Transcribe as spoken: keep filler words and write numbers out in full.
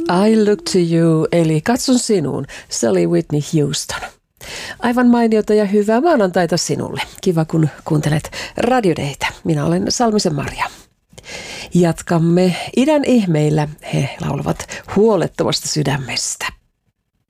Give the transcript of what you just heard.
I look to you, eli katson sinuun. Se oli Whitney Houston. Aivan mainiota ja hyvää maanantaita sinulle. Kiva, kun kuuntelet Radiodeitä. Minä olen Salmisen Marja. Jatkamme idän ihmeillä. He laulavat huolettomasta sydämestä.